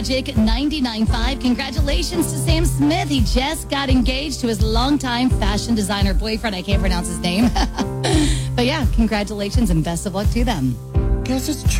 Magic 99.5. Congratulations to Sam Smith. He just got engaged to his longtime fashion designer boyfriend. I can't pronounce his name. But yeah, congratulations and best of luck to them. Guess it's